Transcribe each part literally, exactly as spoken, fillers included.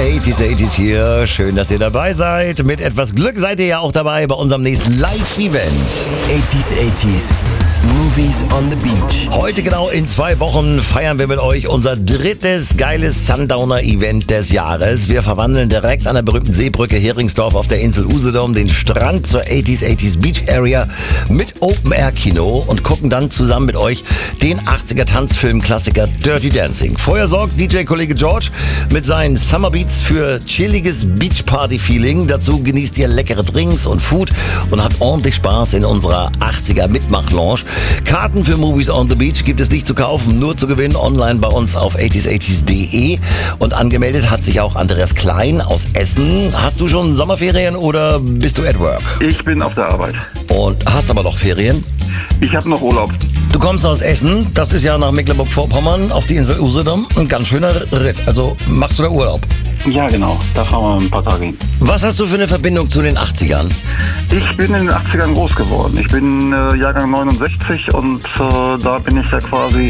achtziger, achtziger hier. Schön, dass ihr dabei seid. Mit etwas Glück seid ihr ja auch dabei bei unserem nächsten Live-Event. achtziger, achtziger. Movies on the Beach. Heute genau in zwei Wochen feiern wir mit euch unser drittes geiles Sundowner-Event des Jahres. Wir verwandeln direkt an der berühmten Seebrücke Heringsdorf auf der Insel Usedom den Strand zur achtziger, achtziger Beach Area mit Open-Air-Kino und gucken dann zusammen mit euch den achtziger-Tanzfilm-Klassiker Dirty Dancing. Vorher sorgt D J-Kollege George mit seinen Summer Beats für chilliges Beach-Party-Feeling. Dazu genießt ihr leckere Drinks und Food und habt ordentlich Spaß in unserer achtziger-Mitmach-Lounge. Karten für Movies on the Beach gibt es nicht zu kaufen, nur zu gewinnen online bei uns auf achtziger achtziger punkt de. Und angemeldet hat sich auch Andreas Klein aus Essen. Hast du schon Sommerferien oder bist du at work? Ich bin auf der Arbeit. Und hast aber noch Ferien? Ich habe noch Urlaub. Du kommst aus Essen, das ist ja nach Mecklenburg-Vorpommern auf die Insel Usedom. Ein ganz schöner Ritt. Also machst du da Urlaub? Ja, genau. Da fahren wir ein paar Tage hin. Was hast du für eine Verbindung zu den achtzigern? Ich bin in den achtzigern groß geworden. Ich bin äh, Jahrgang neunundsechzig und äh, da bin ich ja quasi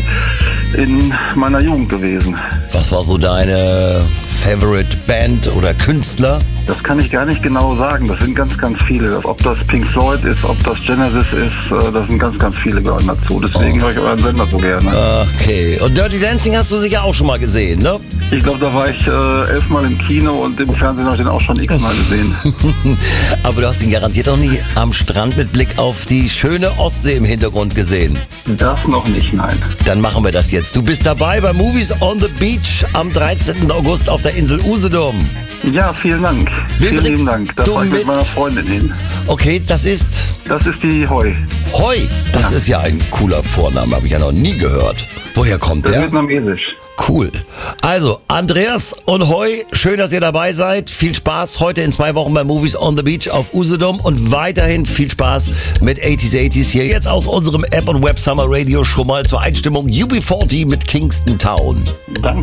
in meiner Jugend gewesen. Was war so deine Favorite Band oder Künstler? Das kann ich gar nicht genau sagen. Das sind ganz, ganz viele. Ob das Pink Floyd ist, ob das Genesis ist, äh, das sind ganz, ganz viele gehören dazu. Deswegen oh. höre ich euren Sender so gerne. Okay. Und Dirty Dancing hast du sicher auch schon mal gesehen, ne? Ich glaube, da war ich äh, elfmal im Kino und im Fernsehen habe ich den auch schon x-mal gesehen. Aber du hast ihn garantiert auch nie am Strand mit Blick auf die schöne Ostsee im Hintergrund gesehen. Das noch nicht, nein. Dann machen wir das jetzt. Du bist dabei bei Movies on the Beach am dreizehnten August auf der Insel Usedom. Ja, vielen Dank. Wen vielen lieben Dank. Da fahre ich mit meiner Freundin hin. Okay, das ist? Das ist die Heu. Heu? Das ja. ist ja ein cooler Vorname, habe ich ja noch nie gehört. Woher kommt das der? Das ist vietnamesisch. Cool. Also, Andreas und Heu, schön, dass ihr dabei seid. Viel Spaß heute in zwei Wochen bei Movies on the Beach auf Usedom und weiterhin viel Spaß mit achtziger, achtziger hier. Jetzt aus unserem App und Web Summer Radio schon mal zur Einstimmung U B vierzig mit Kingston Town. Danke.